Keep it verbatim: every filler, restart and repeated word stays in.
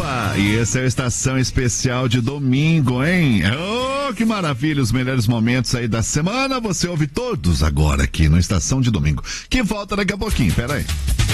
Opa! E esse é a Estação Especial de domingo, hein? Oh, que maravilha! Os melhores momentos aí da semana, você ouve todos agora aqui no Estação de Domingo, que volta daqui a pouquinho, pera aí.